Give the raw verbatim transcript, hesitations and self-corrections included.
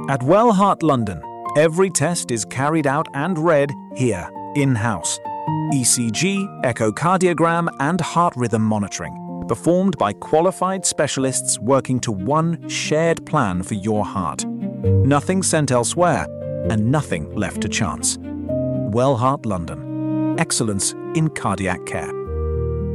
At Wellheart London, every test is carried out and read here, in-house. E C G, echocardiogram, and heart rhythm monitoring, performed by qualified specialists working to one shared plan for your heart. Nothing sent elsewhere, and nothing left to chance. Wellheart London. Excellence in cardiac care.